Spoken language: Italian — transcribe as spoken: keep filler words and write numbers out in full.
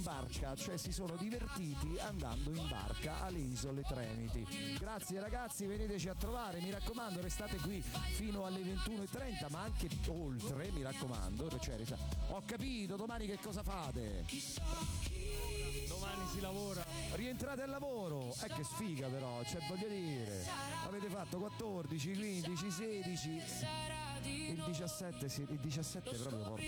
barca, cioè si sono divertiti andando in barca alle isole Tremiti. Grazie ragazzi, veniteci a trovare, mi raccomando, restate qui fino alle ventuno e trenta, ma anche oltre, mi raccomando. Cioè, ho capito, domani che cosa fate? Domani si lavora. Rientrate al lavoro, eh che sfiga però, cioè voglio dire, avete fatto quattordici, quindici, sedici, il diciassette, sì, il diciassette proprio porca